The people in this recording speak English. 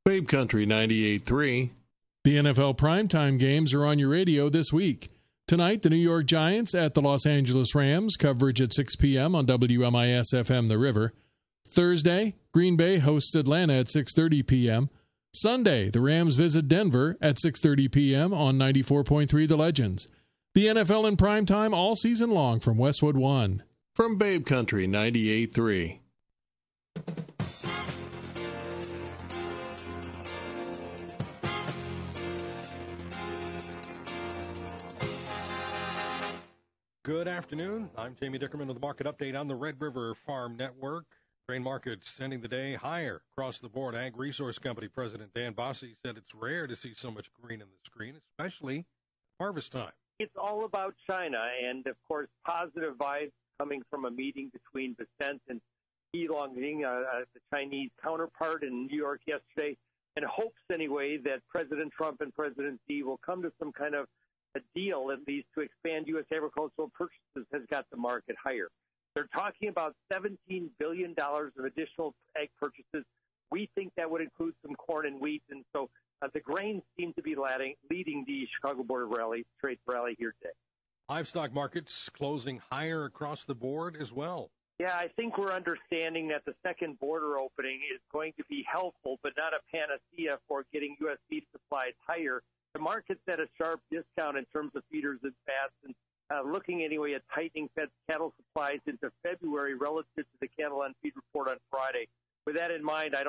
Babe Country 98.3. The NFL primetime games are on your radio this week. Tonight, the New York Giants at the Los Angeles Rams, coverage at 6 p.m. on WMIS-FM The River. Thursday, Green Bay hosts Atlanta at 6:30 p.m. Sunday, the Rams visit Denver at 6:30 p.m. on 94.3 The Legends. The NFL in primetime all season long from Westwood One. From Babe Country 98.3. Good afternoon. I'm Jamie Dickerman with the market update on the Red River Farm Network. Grain markets ending the day higher across the board. Ag Resource Company President Dan Bossie said it's rare to see so much green in the screen, especially harvest time. It's all about China, and of course, positive vibes coming from a meeting between Vicente and Xi Jinping, the Chinese counterpart in New York yesterday, and hopes anyway that President Trump and President Xi will come to some kind of a deal, at least, to expand U.S. agricultural purchases has got the market higher. They're talking about $17 billion of additional ag purchases. We think that would include some corn and wheat, and so the grains seem to be leading the Chicago Board of Trade rally here today. Livestock markets closing higher across the board as well. Yeah, I think we're understanding that the second border opening is going to be helpful, but not a panacea for getting U.S. beef supplies higher. The market's at a sharp discount in terms of feeders and fats, and looking anyway at tightening fed cattle supplies into February relative to the cattle on feed report on Friday. With that in mind, I don't